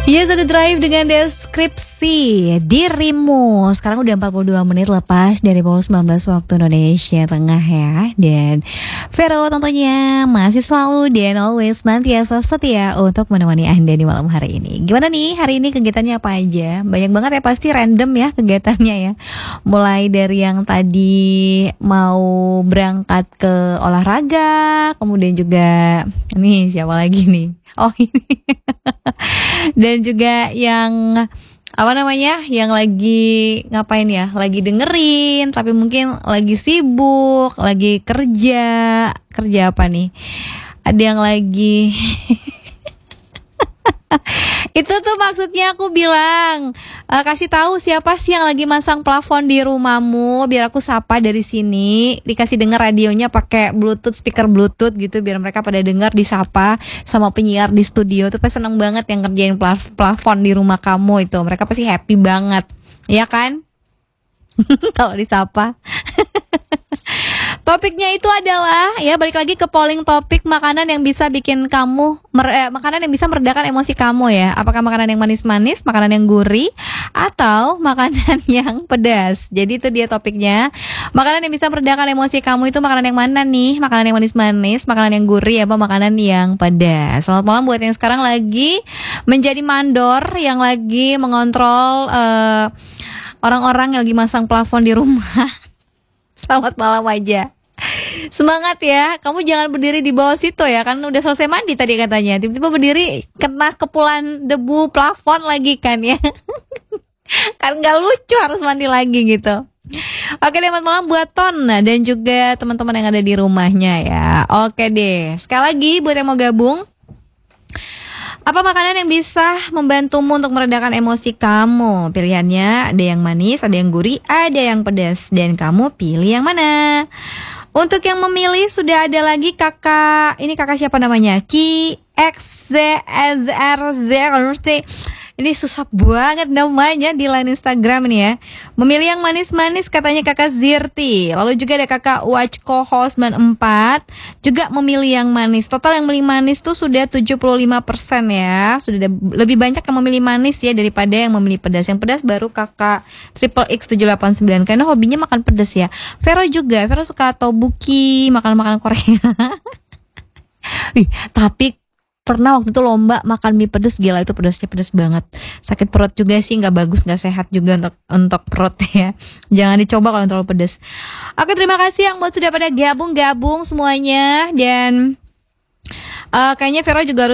Iya, sudah drive dengan deskripsi dirimu. Sekarang udah 42 menit lepas dari pukul 19 waktu Indonesia Tengah ya. Dan Vero tentunya masih selalu dan always nantiasa setia untuk menemani Anda di malam hari ini. Gimana nih hari ini kegiatannya apa aja? Banyak banget ya, pasti random ya kegiatannya ya. Mulai dari yang tadi mau berangkat ke olahraga, kemudian juga nih siapa lagi nih? Oh ini. Dan juga yang apa namanya, yang lagi ngapain ya, lagi dengerin tapi mungkin lagi sibuk, lagi kerja apa nih, ada yang lagi itu tuh maksudnya aku bilang kasih tahu siapa sih yang lagi masang plafon di rumahmu, biar aku sapa dari sini, dikasih denger radionya pakai bluetooth, speaker bluetooth gitu, biar mereka pada denger, disapa sama penyiar di studio tuh. Pasti seneng banget yang kerjain plafon di rumah kamu itu, mereka pasti happy banget ya kan. Kalau disapa. Topiknya itu adalah ya, balik lagi ke polling topik, makanan yang bisa bikin kamu makanan yang bisa meredakan emosi kamu ya. Apakah makanan yang manis-manis, makanan yang gurih, atau makanan yang pedas? Jadi itu dia topiknya. Makanan yang bisa meredakan emosi kamu itu makanan yang mana nih? Makanan yang manis-manis, makanan yang gurih, apa makanan yang pedas? Selamat malam buat yang sekarang lagi menjadi mandor, yang lagi mengontrol orang-orang yang lagi masang plafon di rumah. Selamat malam aja. Semangat ya, kamu jangan berdiri di bawah situ ya, kan udah selesai mandi tadi katanya. Tiba-tiba berdiri kena kepulan debu plafon lagi kan ya. Kan gak lucu, harus mandi lagi gitu. Oke deh, selamat malam buat Ton dan juga teman-teman yang ada di rumahnya ya. Oke deh, sekali lagi buat yang mau gabung, apa makanan yang bisa membantumu untuk meredakan emosi kamu? Pilihannya ada yang manis, ada yang gurih, ada yang pedas. Dan kamu pilih yang mana? Untuk yang memilih sudah ada lagi kakak. Ini kakak siapa namanya? Ki XZSRZ. Ini susah banget namanya di line Instagram ini ya. Memilih yang manis-manis katanya kakak Zirti. Lalu juga ada kakak Wachkoho 94 juga memilih yang manis. Total yang memilih manis tuh sudah 75% ya. Sudah lebih banyak yang memilih manis ya daripada yang memilih pedas. Yang pedas baru kakak Triple X 789 karena hobinya makan pedas ya. Vero juga, Vero suka tteokbokki, makan-makanan Korea. Tapi pernah waktu itu lomba makan mie pedas, gila itu pedasnya pedas banget. Sakit perut juga sih, nggak bagus, nggak sehat juga untuk perut ya. Jangan dicoba kalau terlalu pedas. Oke, terima kasih yang buat sudah pada gabung semuanya. Dan kayaknya Vero juga harus